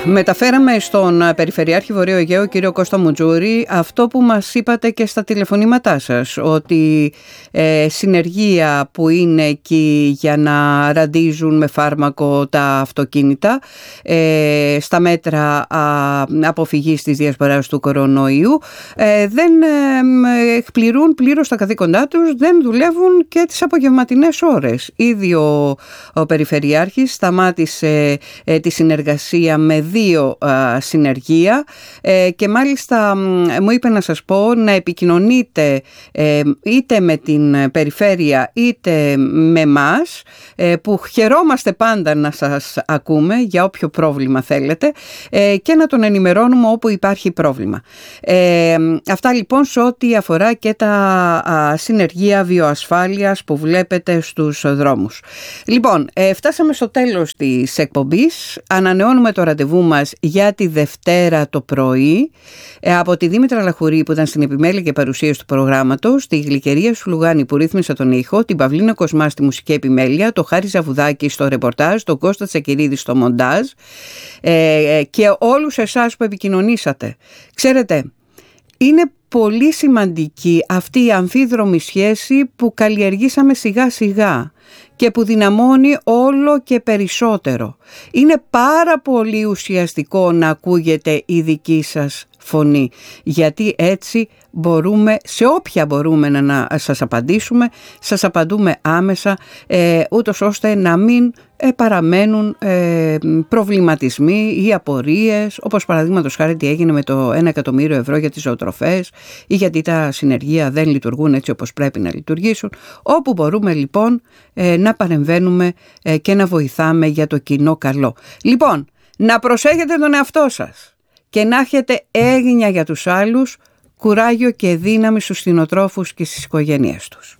Μεταφέραμε στον Περιφερειάρχη Βορείου Αιγαίου, κύριο Κώστα Μουτζούρη, αυτό που μας είπατε και στα τηλεφωνήματά σας, ότι συνεργεία που είναι εκεί για να ραντίζουν με φάρμακο τα αυτοκίνητα στα μέτρα αποφυγής της διασποράς του κορονοϊού δεν εκπληρούν πλήρως τα καθήκοντά τους, δεν δουλεύουν και τις απογευματινές ώρες. Ήδη ο Περιφερειάρχης σταμάτησε τη συνεργασία με 2 συνεργεία και μάλιστα μου είπε να σας πω να επικοινωνείτε είτε με την Περιφέρεια είτε με εμάς, που χαιρόμαστε πάντα να σας ακούμε για όποιο πρόβλημα θέλετε και να τον ενημερώνουμε όπου υπάρχει πρόβλημα. Αυτά λοιπόν σε ό,τι αφορά και τα συνεργεία βιοασφάλειας που βλέπετε στους δρόμους. Λοιπόν, φτάσαμε στο τέλος της εκπομπής. Ανανεώνουμε το ραντεβού μας για τη Δευτέρα το πρωί από τη Δήμητρα Λαχουρή που ήταν στην επιμέλεια και παρουσίαση του προγράμματος, τη Γλυκερία Σουλουγάνη που ρύθμισε τον ήχο, την Παυλίνα Κοσμά στη μουσική επιμέλεια, το Χάρη Ζαβουδάκη στο ρεπορτάζ, τον Κώστα Τσακυρίδη στο μοντάζ και όλους εσάς που επικοινωνήσατε. Ξέρετε, είναι πολύ σημαντική αυτή η αμφίδρομη σχέση που καλλιεργήσαμε σιγά σιγά και που δυναμώνει όλο και περισσότερο. Είναι πάρα πολύ ουσιαστικό να ακούγεται η δική σας φωνή, γιατί έτσι μπορούμε, σε όποια μπορούμε να σας απαντήσουμε, σας απαντούμε άμεσα, ούτως ώστε να μην παραμένουν προβληματισμοί ή απορίες, όπως παραδείγματος χάρη τι έγινε με το 1 εκατομμύριο ευρώ για τις ζωοτροφές ή γιατί τα συνεργεία δεν λειτουργούν έτσι όπως πρέπει να λειτουργήσουν. Όπου μπορούμε λοιπόν να παρεμβαίνουμε και να βοηθάμε για το κοινό καλό. Λοιπόν, να προσέχετε τον εαυτό σας και να έχετε έγνοια για τους άλλους, κουράγιο και δύναμη στους κτηνοτρόφους και στις οικογένειές τους.